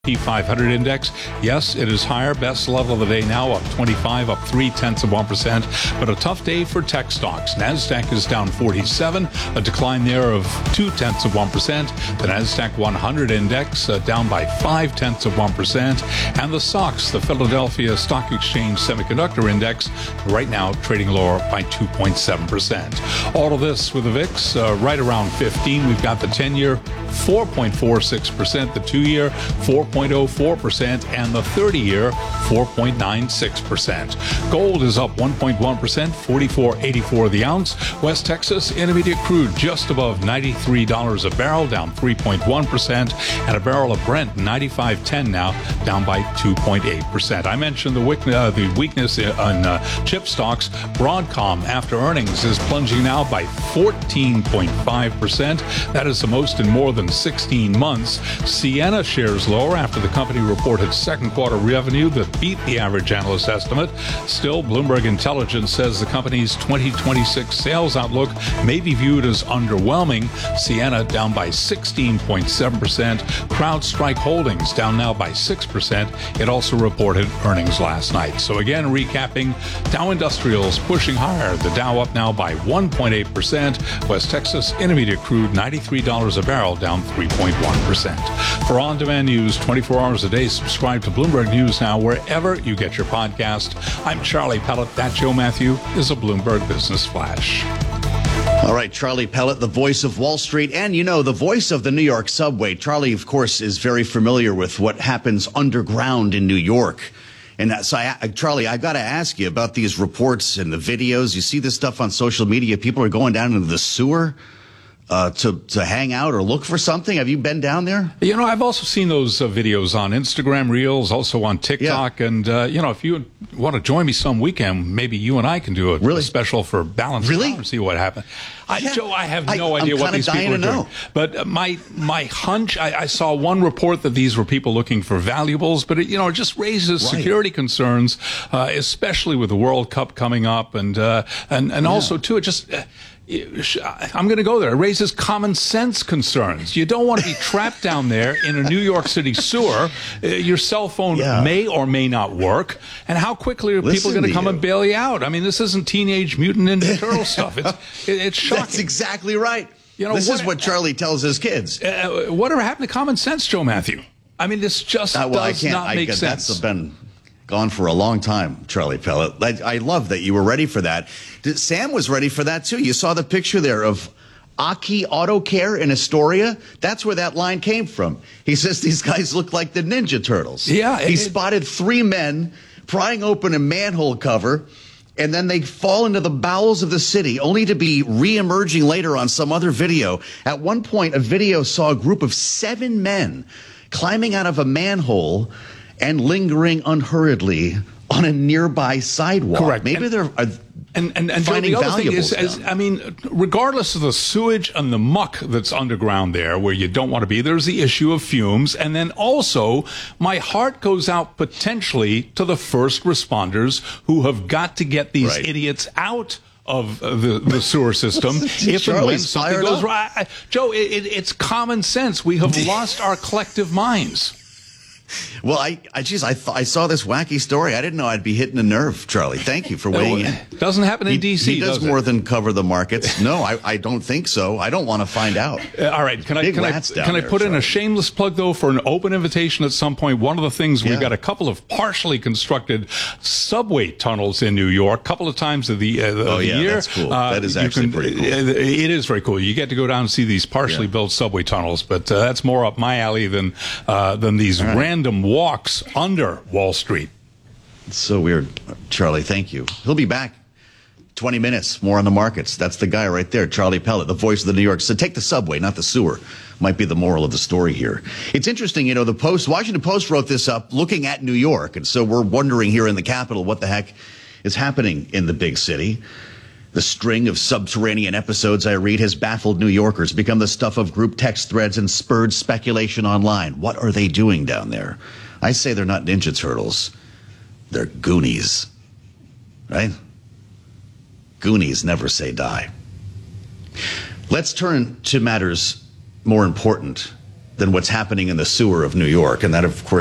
P500 index, yes, it is higher. Best level of the day now, up 25, up 0.3%. But a tough day for tech stocks. NASDAQ is down 47, a decline there of 0.2%. The NASDAQ 100 index down by 0.5%. And the SOX, the Philadelphia Stock Exchange Semiconductor Index, right now trading lower by 2.7%. All of this with the VIX right around 15. We've got the 10-year 4.46%, the 2-year 4.04%, and the 30-year 4.96%. Gold is up 1.1%, $44.84 the ounce. West Texas Intermediate crude just above $93 a barrel, down 3.1%, and a barrel of Brent 95.10 now, down by 2.8%. I mentioned the weakness in chip stocks. Broadcom, after earnings, is plunging now by 14.5%. That is the most in more than 16 months. Ciena shares lower after the company reported second quarter revenue that beat the average analyst estimate. Still, Bloomberg Intelligence says the company's 2026 sales outlook may be viewed as underwhelming. Ciena down by 16.7%. CrowdStrike Holdings down now by 6%. It also reported earnings last night. So again, recapping, Dow Industrials pushing higher. The Dow up now by 1.8%. West Texas Intermediate crude $93 a barrel, down 3.1%. For on-demand news 24 hours a day, subscribe to Bloomberg News now wherever you get your podcast. I'm Charlie Pellet. That Joe Matthew is a Bloomberg Business Flash. All right, Charlie Pellet, the voice of Wall Street, and, the voice of the New York subway. Charlie, of course, is very familiar with what happens underground in New York. And so, Charlie, I got to ask you about these reports and the videos. You see this stuff on social media. People are going down into the sewer to hang out or look for something. Have you been down there? I've also seen those videos on Instagram Reels, also on TikTok. Yeah. And, if you want to join me some weekend, maybe you and I can do a special for Balance and see what happens. Joe, I have no idea what these people are doing. But my hunch, I saw one report that these were people looking for valuables, but it just raises security concerns, especially with the World Cup coming up, and also too, it just. I'm going to go there. It raises common sense concerns. You don't want to be trapped down there in a New York City sewer. Your cell phone may or may not work. And how quickly are people going to come and bail you out? I mean, this isn't Teenage Mutant Ninja Turtle stuff. It's shocking. That's exactly right. This is what Charlie tells his kids. Whatever happened to common sense, Joe Matthew? I mean, this just does not make sense. That's been gone for a long time, Charlie Pellet. I love that you were ready for that. Sam was ready for that, too. You saw the picture there of Aki Auto Care in Astoria. That's where that line came from. He says these guys look like the Ninja Turtles. Yeah. He spotted three men prying open a manhole cover, and then they fall into the bowels of the city, only to be re-emerging later on some other video. At one point, a video saw a group of 7 men climbing out of a manhole and lingering unhurriedly on a nearby sidewalk. Correct. Maybe they're and the other thing is, regardless of the sewage and the muck that's underground there where you don't want to be, there's the issue of fumes. And then also, my heart goes out potentially to the first responders who have got to get these idiots out of the sewer system if and when something goes wrong. Joe, it's common sense. We have lost our collective minds. Well, I saw this wacky story. I didn't know I'd be hitting a nerve, Charlie. Thank you for weighing in. Doesn't happen in D.C., He does more than cover the markets. No, I don't think so. I don't want to find out. All right. Can I put in a shameless plug, though, for an open invitation at some point? One of the things, we've got a couple of partially constructed subway tunnels in New York, a couple of times of the year. That's cool. That is actually pretty cool. It is very cool. You get to go down and see these partially built subway tunnels, but that's more up my alley than these random walks under Wall Street. It's so weird. Charlie, thank you. He'll be back 20 minutes more on the markets. That's the guy right there, Charlie Pellet, the voice of the New York. So take the subway, not the sewer, might be the moral of the story here. It's interesting, the Washington Post wrote this up looking at New York. And so we're wondering here in the capital what the heck is happening in the big city. The string of subterranean episodes I read has baffled New Yorkers, become the stuff of group text threads, and spurred speculation online. What are they doing down there? I say they're not Ninja Turtles. They're Goonies. Right? Goonies never say die. Let's turn to matters more important than what's happening in the sewer of New York. And that, of course,